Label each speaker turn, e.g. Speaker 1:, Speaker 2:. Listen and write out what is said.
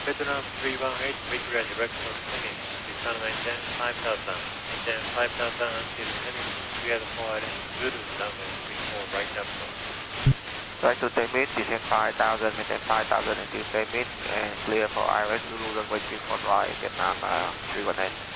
Speaker 1: Vietnam 318, Victoria, directional Phoenix, descend maintain 5,000. Maintain 5,000 until Phoenix, clear the forward, Zulu, downwind 34, right up course.
Speaker 2: Right to 10 minutes, descend 5,000, maintain 5,000 until 10 minutes, and clear for IRS Zulu, runway 34 right, Vietnam 318.